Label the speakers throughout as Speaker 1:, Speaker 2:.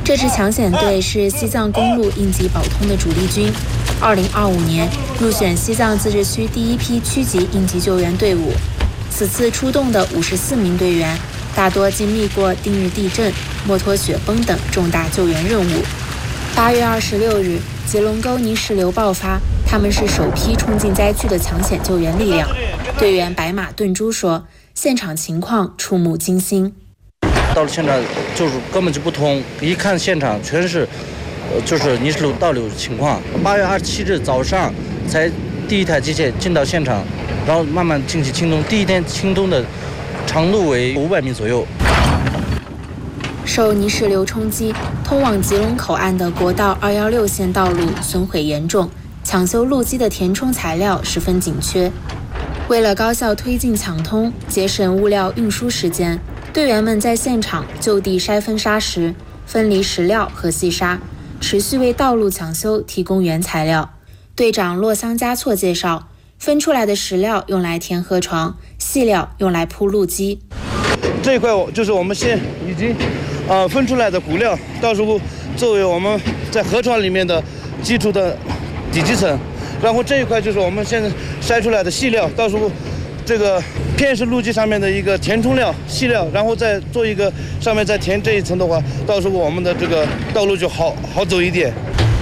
Speaker 1: 这支抢险队是西藏公路应急保通的主力军，2025年入选西藏自治区第一批区级应急救援队伍。此次出动的54名队员，大多经历过定日地震、墨脱雪崩等重大救援任务。8月26日，吉隆沟泥石流爆发，他们是首批冲进灾区的抢险救援力量。队员白马顿珠说，现场情况触目惊心。
Speaker 2: 到了现场就是根本就不通，一看现场全是就是泥石流倒流情况。8月27日早上才第一台机械进到现场，然后慢慢进行清东。第一天清东的长度为500米左右。
Speaker 1: 受泥石流冲击，通往吉隆口岸的国道216线道路损毁严重，抢修路基的填充材料十分紧缺。为了高效推进抢通，节省物料运输时间，队员们在现场就地筛分砂石，分离石料和细沙，持续为道路抢修提供原材料。队长洛桑加措介绍，分出来的石料用来填河床，细料用来铺路基。
Speaker 3: 这一块就是我们现已经分出来的骨料，到时候作为我们在河床里面的基础的底基层。然后这一块就是我们现在筛出来的细料，到时候这个片式路基上面的一个填充料、细料，然后再做一个上面再填这一层的话，到时候我们的这个道路就好走一点。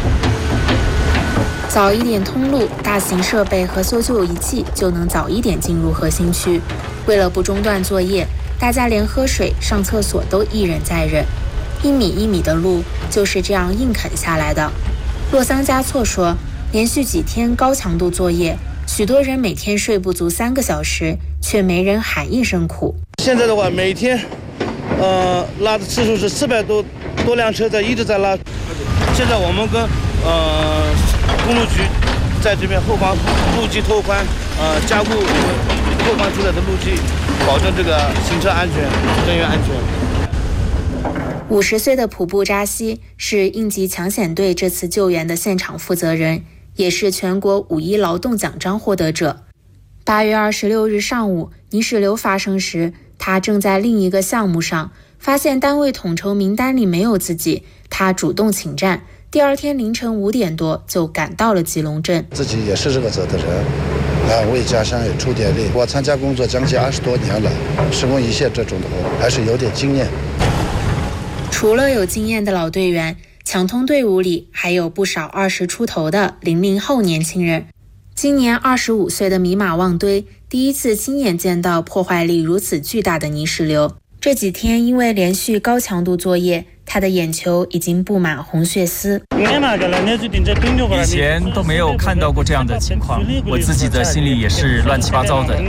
Speaker 1: 早一点通路，大型设备和搜救仪器就能早一点进入核心区。为了不中断作业，大家连喝水、上厕所都一忍再忍。1米1米的路就是这样硬啃下来的。洛桑加措说，连续几天高强度作业，许多人每天睡不足3个小时，却没人喊一声苦。
Speaker 3: 现在的话，每天拉的次数是400多辆车一直在拉。现在我们跟公路局在这边后方路基拓宽，加固拓宽出来的路基，保证这个行车安全、人员安全。
Speaker 1: 50岁的普布扎西是应急抢险队这次救援的现场负责人，也是全国5·1劳动奖章获得者。8月26日上午，泥石流发生时，他正在另一个项目上，发现单位统筹名单里没有自己，他主动请战。第二天凌晨5点多就赶到了吉隆镇。
Speaker 4: 自己也是这个责任，为家乡也出点力。我参加工作将近20多年了，施工一线这种的还是有点经验。
Speaker 1: 除了有经验的老队员，抢通队伍里还有不少20出头的00后年轻人。今年25岁的米马旺堆第一次亲眼见到破坏力如此巨大的泥石流。这几天因为连续高强度作业，他的眼球已经布满红血丝。
Speaker 5: 以前都没有看到过这样的情况，我自己的心里也是乱七八糟的。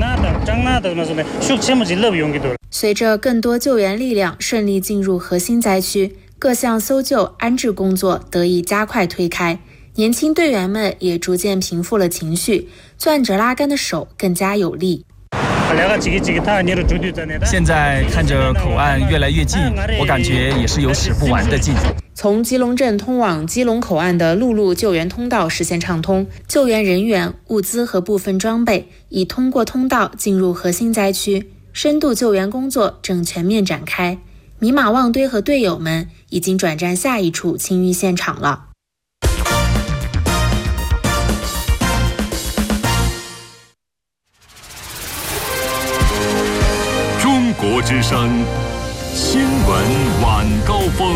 Speaker 1: 随着更多救援力量顺利进入核心灾区，各项搜救安置工作得以加快推开，年轻队员们也逐渐平复了情绪，攥着拉杆的手更加有力。
Speaker 5: 现在看着口岸越来越近，我感觉也是有使不完的劲。
Speaker 1: 从吉隆镇通往基隆口岸的陆路救援通道实现畅通，救援人员、物资和部分装备已通过通道进入核心灾区，深度救援工作正全面展开。米马旺堆和队友们已经转战下一处清淤现场了。
Speaker 6: 中国之声新闻晚高峰。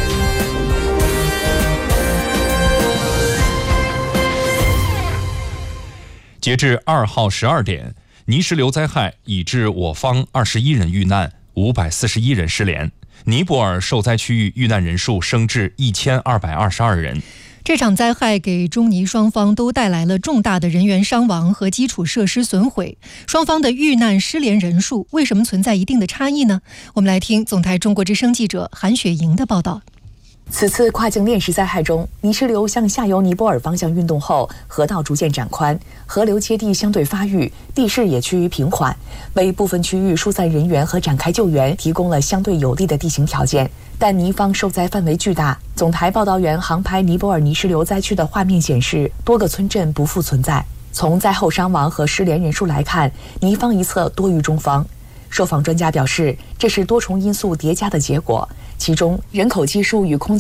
Speaker 6: 截至2号12点，泥石流灾害已致我方21人遇难，541人失联。尼泊尔受灾区域遇难人数升至1222人。
Speaker 7: 这场灾害给中尼双方都带来了重大的人员伤亡和基础设施损毁。双方的遇难失联人数为什么存在一定的差异呢？我们来听总台中国之声记者韩雪莹的报道。
Speaker 8: 此次跨境链石灾害中，泥石流向下游尼泊尔方向运动后，河道逐渐展宽，河流接地相对发育，地势也趋于平缓，为部分区域疏散人员和展开救援提供了相对有利的地形条件。但尼方受灾范围巨大，总台报道员航拍尼泊尔泥石流灾区的画面显示，多个村镇不复存在。从灾后伤亡和失联人数来看，尼方一侧多于中方。受访专家表示，这是多重因素叠加的结果，其中人口基数与空